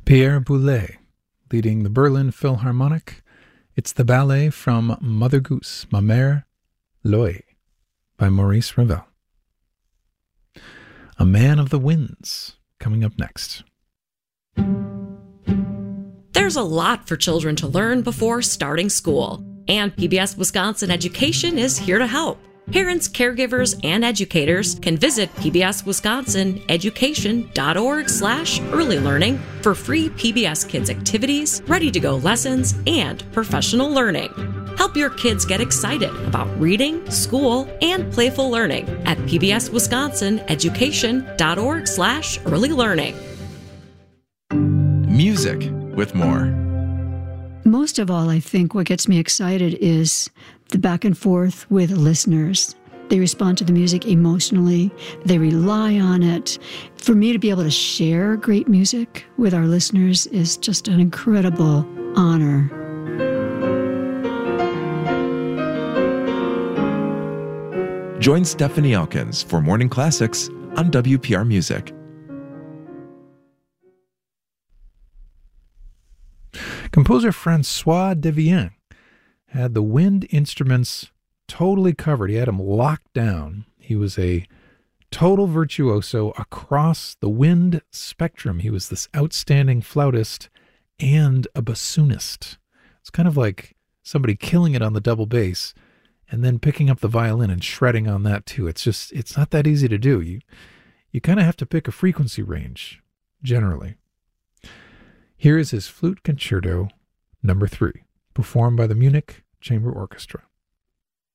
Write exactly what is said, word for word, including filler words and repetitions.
Pierre Boulez, leading the Berlin Philharmonic. It's the ballet from Mother Goose, Ma Mère Loie, by Maurice Ravel. A Man of the Winds, coming up next. There's a lot for children to learn before starting school, and P B S Wisconsin Education is here to help. Parents, caregivers, and educators can visit pbswisconsineducation.org slash early learning for free P B S Kids activities, ready-to-go lessons, and professional learning. Help your kids get excited about reading, school, and playful learning at pbswisconsineducation.org slash early learning. Music with more. Most of all, I think what gets me excited is the back and forth with listeners. They respond to the music emotionally. They rely on it. For me to be able to share great music with our listeners is just an incredible honor. Join Stephanie Elkins for Morning Classics on W P R Music. Composer Francois Devienne had the wind instruments totally covered. He had them locked down. He was a total virtuoso across the wind spectrum. He was this outstanding flautist and a bassoonist. It's kind of like somebody killing it on the double bass and then picking up the violin and shredding on that too. It's just, it's not that easy to do. You, you kind of have to pick a frequency range, generally. Here is his Flute Concerto number three, performed by the Munich Chamber Orchestra.